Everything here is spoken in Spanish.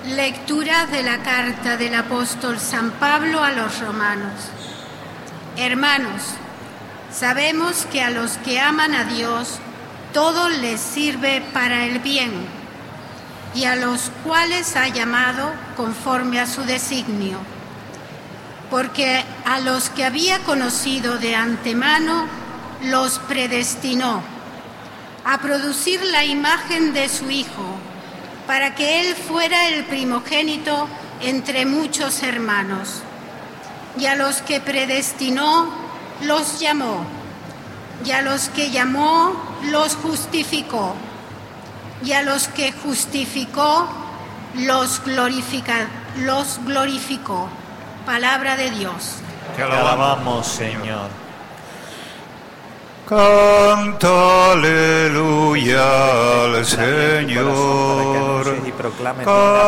Lectura de la carta del apóstol San Pablo a los romanos. Hermanos, sabemos que a los que aman a Dios, todo les sirve para el bien, y a los cuales ha llamado conforme a su designio. Porque a los que había conocido de antemano, los predestinó a producir la imagen de su Hijo, para que Él fuera el primogénito entre muchos hermanos. Y a los que predestinó, los llamó. Y a los que llamó, los justificó. Y a los que justificó, los glorificó. Palabra de Dios. Te alabamos, Señor. Canta aleluya al Señor.